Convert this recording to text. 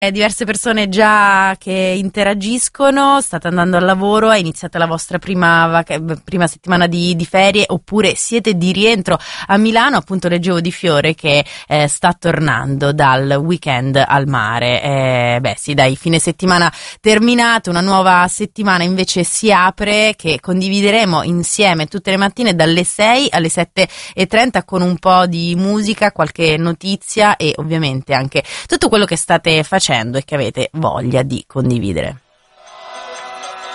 Diverse persone già che interagiscono, state andando al lavoro, è iniziata la vostra prima settimana di ferie oppure siete di rientro a Milano. Appunto leggevo di Fiore che sta tornando dal weekend al mare. Beh sì, dai, fine settimana terminato, una nuova settimana invece si apre, che condivideremo insieme tutte le mattine dalle 6 alle 7:30 con un po' di musica, qualche notizia e ovviamente anche tutto quello che state facendo e che avete voglia di condividere.